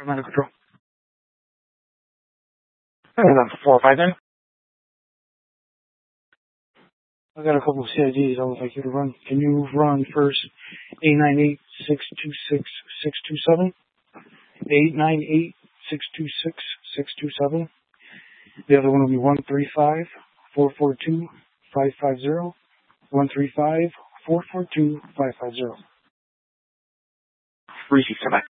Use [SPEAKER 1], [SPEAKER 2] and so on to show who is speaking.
[SPEAKER 1] Medical control. And then 405 then. I got a couple of CIDs I would like you to run. Can you run first 898-626-627? 898-626-627. The other one will be 135-442-550. 135-442-550. Receive, sir.